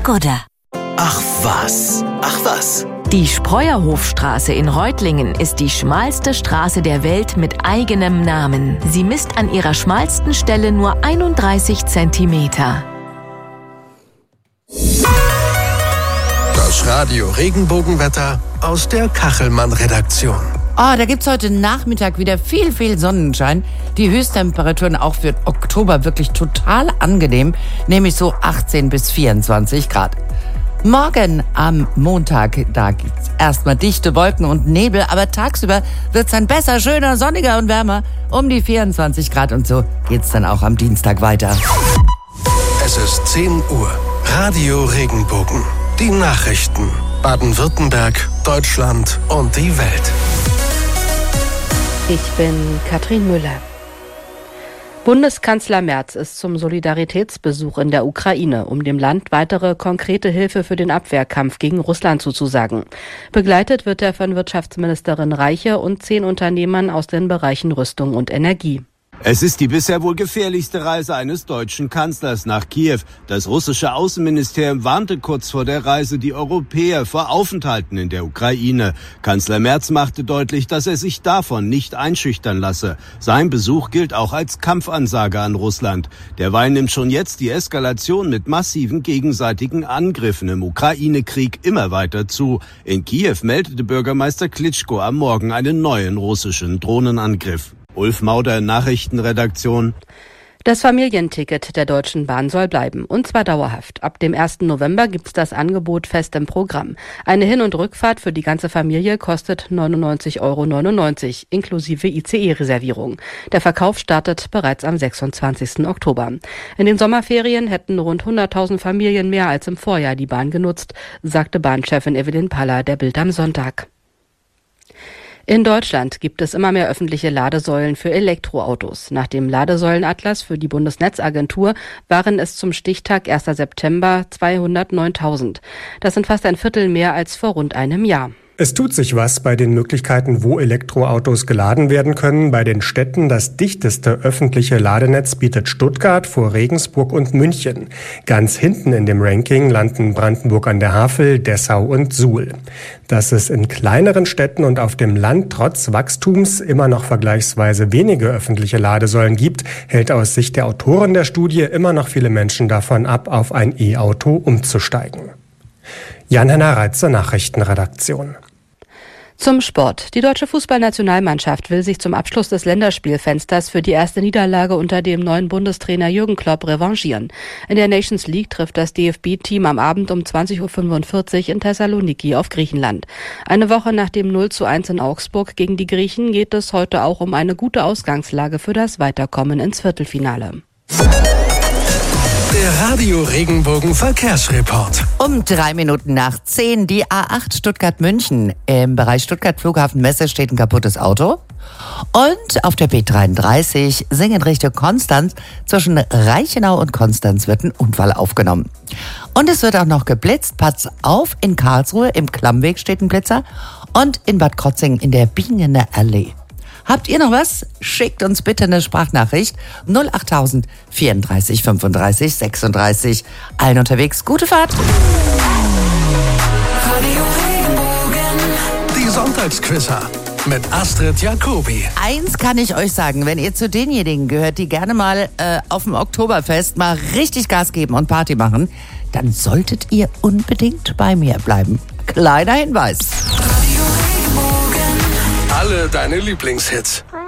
Skoda. Ach was. Die Spreuerhofstraße in Reutlingen ist die schmalste Straße der Welt mit eigenem Namen. Sie misst an ihrer schmalsten Stelle nur 31 Zentimeter. Das Radio Regenbogenwetter aus der Kachelmann-Redaktion. Da gibt's heute Nachmittag wieder viel Sonnenschein. Die Höchsttemperaturen auch für Oktober wirklich total angenehm, nämlich so 18 bis 24 Grad. Morgen am Montag, da gibt's erstmal dichte Wolken und Nebel, aber tagsüber wird's dann besser, schöner, sonniger und wärmer, um die 24 Grad und so geht's dann auch am Dienstag weiter. Es ist 10 Uhr. Radio Regenbogen. Die Nachrichten. Baden-Württemberg, Deutschland und die Welt. Ich bin Katrin Müller. Bundeskanzler Merz ist zum Solidaritätsbesuch in der Ukraine, um dem Land weitere konkrete Hilfe für den Abwehrkampf gegen Russland zuzusagen. Begleitet wird er von Wirtschaftsministerin Reiche und 10 Unternehmern aus den Bereichen Rüstung und Energie. Es ist die bisher wohl gefährlichste Reise eines deutschen Kanzlers nach Kiew. Das russische Außenministerium warnte kurz vor der Reise die Europäer vor Aufenthalten in der Ukraine. Kanzler Merz machte deutlich, dass er sich davon nicht einschüchtern lasse. Sein Besuch gilt auch als Kampfansage an Russland. Derweil nimmt schon jetzt die Eskalation mit massiven gegenseitigen Angriffen im Ukraine-Krieg immer weiter zu. In Kiew meldete Bürgermeister Klitschko am Morgen einen neuen russischen Drohnenangriff. Ulf Mauder, Nachrichtenredaktion. Das Familienticket der Deutschen Bahn soll bleiben, und zwar dauerhaft. Ab dem 1. November gibt's das Angebot fest im Programm. Eine Hin- und Rückfahrt für die ganze Familie kostet 99,99 € inklusive ICE-Reservierung. Der Verkauf startet bereits am 26. Oktober. In den Sommerferien hätten rund 100.000 Familien mehr als im Vorjahr die Bahn genutzt, sagte Bahnchefin Evelyn Paller der Bild am Sonntag. In Deutschland gibt es immer mehr öffentliche Ladesäulen für Elektroautos. Nach dem Ladesäulenatlas für die Bundesnetzagentur waren es zum Stichtag 1. September 209.000. Das sind fast ein Viertel mehr als vor rund einem Jahr. Es tut sich was bei den Möglichkeiten, wo Elektroautos geladen werden können. Bei den Städten das dichteste öffentliche Ladenetz bietet Stuttgart vor Regensburg und München. Ganz hinten in dem Ranking landen Brandenburg an der Havel, Dessau und Suhl. Dass es in kleineren Städten und auf dem Land trotz Wachstums immer noch vergleichsweise wenige öffentliche Ladesäulen gibt, hält aus Sicht der Autoren der Studie immer noch viele Menschen davon ab, auf ein E-Auto umzusteigen. Jan-Henner Reitzer, Nachrichtenredaktion. Zum Sport. Die deutsche Fußballnationalmannschaft will sich zum Abschluss des Länderspielfensters für die erste Niederlage unter dem neuen Bundestrainer Jürgen Klopp revanchieren. In der Nations League trifft das DFB-Team am Abend um 20.45 Uhr in Thessaloniki auf Griechenland. Eine Woche nach dem 0:1 in Augsburg gegen die Griechen geht es heute auch um eine gute Ausgangslage für das Weiterkommen ins Viertelfinale. Der Radio Regenbogen Verkehrsreport. Um 10:03 die A8 Stuttgart-München. Im Bereich Stuttgart-Flughafen-Messe steht ein kaputtes Auto. Und auf der B33 Singen Richtung Konstanz zwischen Reichenau und Konstanz wird ein Unfall aufgenommen. Und es wird auch noch geblitzt. Pass auf, in Karlsruhe im Klammweg steht ein Blitzer und in Bad Krotzing in der Bingener Allee. Habt ihr noch was? Schickt uns bitte eine Sprachnachricht 08000 34 35 36. Allen unterwegs gute Fahrt. Die Sonntagsquizzer mit Astrid Jacobi. Eins kann ich euch sagen, wenn ihr zu denjenigen gehört, die gerne mal auf dem Oktoberfest mal richtig Gas geben und Party machen, dann solltet ihr unbedingt bei mir bleiben. Kleiner Hinweis. Alle deine Lieblingshits.